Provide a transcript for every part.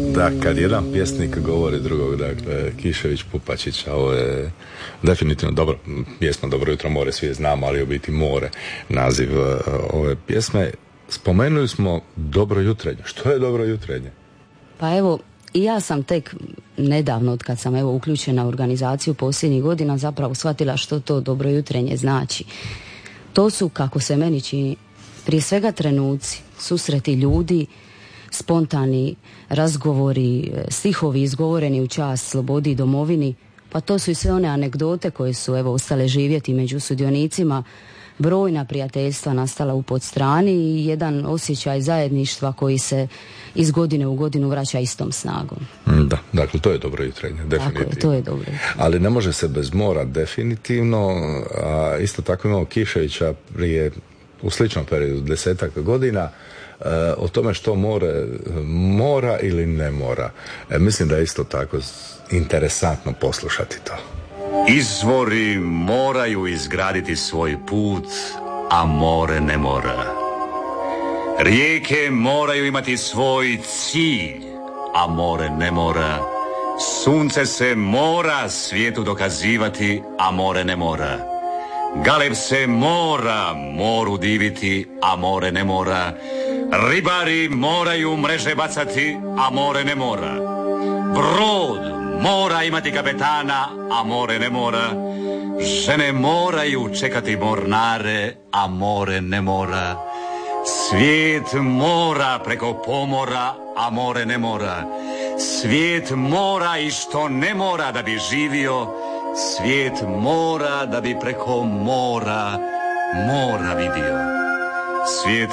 Da, kad jedan pjesnik govori drugog, dakle, Kišević, Pupačić, a ovo je definitivno dobro, pjesma Dobro jutro more, svi je znamo, ali u biti more, naziv ove pjesme. Spomenuli smo dobro jutrenje. Što je dobro jutrenje? Pa evo, i ja sam tek nedavno, od kad sam evo uključena u organizaciju posljednjih godina, zapravo shvatila što to dobro jutrenje znači. To su, kako se meni čini, prije svega trenuci, susreti ljudi, spontani razgovori, stihovi izgovoreni u čast slobodi i domovini, pa to su i sve one anegdote koje su evo ostale živjeti među sudionicima, brojna prijateljstva nastala u Podstrani i jedan osjećaj zajedništva koji se iz godine u godinu vraća istom snagom. Da, dakle to je dobro jutrenje, definitivno. Tako je, to je dobro. Ali ne može se bez mora, definitivno. A isto tako imamo Kiševića prije, u sličnom periodu, 10-ak godina, o tome što more mora ili ne mora. Mislim da je isto tako interesantno poslušati to. Izvori moraju izgraditi svoj put, a more ne mora. Rijeke moraju imati svoj cilj, a more ne mora. Sunce se mora svijetu dokazivati, a more ne mora. Galeb se mora moru diviti, a more ne mora. Ribari moraju mreže bacati, a more ne mora. Brod mora imati kapetana, a more ne mora. Žene moraju čekati mornare, a more ne mora. Svijet mora preko pomora, a more ne mora. Svijet mora i što ne mora da bi živio. Svijet mora da bi preko mora vidio. Svijet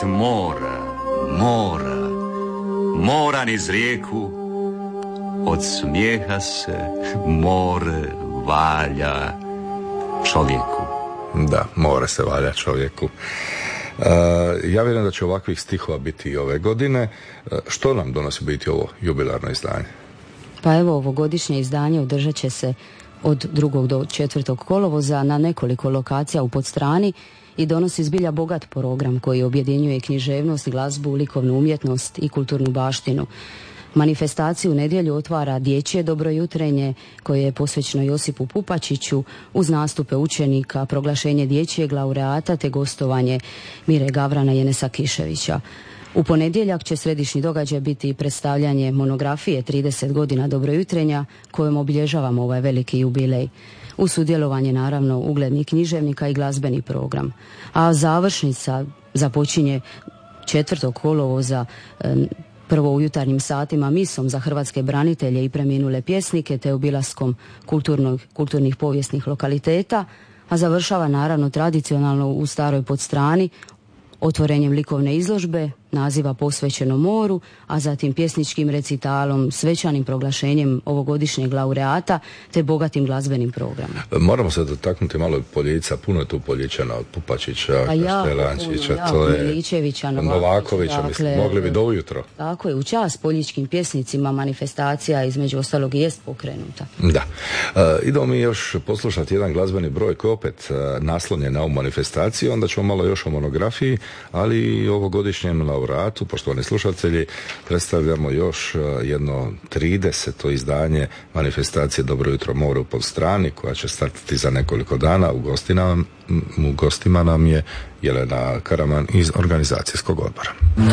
mora niz rijeku. Od smijeha se more valja čovjeku. Da, more se valja čovjeku. Ja vjerujem da će ovakvih stihova biti i ove godine. Što nam donosi biti ovo jubilarno izdanje? Pa evo, ovogodišnje izdanje održat će se od 2. do 4. kolovoza na nekoliko lokacija u Podstrani i donosi zbilja bogat program koji objedinjuje književnost, glazbu, likovnu umjetnost i kulturnu baštinu. Manifestaciju u nedjelju otvara dječje dobro jutrenje koje je posvećeno Josipu Pupačiću uz nastupe učenika, proglašenje dječjeg laureata te gostovanje Mire Gavrana i Enesa Kiševića. U ponedjeljak će središnji događaj biti predstavljanje monografije 30 godina dobro jutrenja kojom obilježavamo ovaj veliki jubilej. U sudjelovanje naravno uglednih književnika i glazbeni program. A završnica započinje 4. kolovoza prvo u jutarnjim satima misom za hrvatske branitelje i preminule pjesnike te obilaskom kulturnih povijesnih lokaliteta, a završava naravno tradicionalno u Staroj Podstrani otvorenjem likovne izložbe naziva posvećeno moru, a zatim pjesničkim recitalom, svečanim proglašenjem ovogodišnjeg laureata te bogatim glazbenim programom. Moramo se dotaknuti malo Poljica, puno je tu Poljičana od Pupačića, Kaštelančića, to je Miličevića, Novakovića, dakle, mogli bi do ujutro. Tako je, u čast poljičkim pjesnicima manifestacija između ostalog i jest pokrenuta. Da. Idemo mi još poslušati jedan glazbeni broj koji opet naslonjen na ovu manifestaciju, onda ćemo malo još o monografiji, ali i ovogodišnjem laureatu, poštovani slušatelji, predstavljamo još jedno 30. izdanje manifestacije Dobro jutro more u Podstrani, koja će startati za nekoliko dana. U gostima nam je Jelena Karaman iz organizacijskog odbora.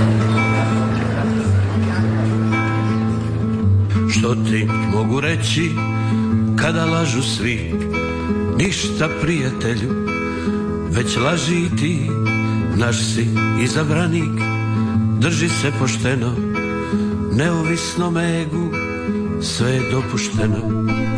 Što ti mogu reći kada lažu svi? Ništa, prijatelju, već laži i ti. Naš si izabranik, drži se pošteno, neovisno megu, sve je dopušteno.